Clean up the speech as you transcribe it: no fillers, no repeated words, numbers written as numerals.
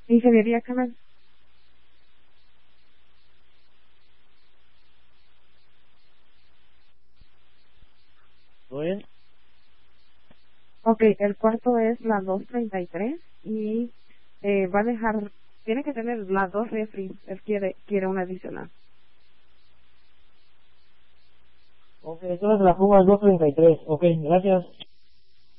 Ingeniería canal. ¿Todo bien? Ok, el cuarto es la 233 y va a dejar, tiene que tener las dos refri, él quiere una adicional. Ok, entonces la fuga es 233. Ok, gracias.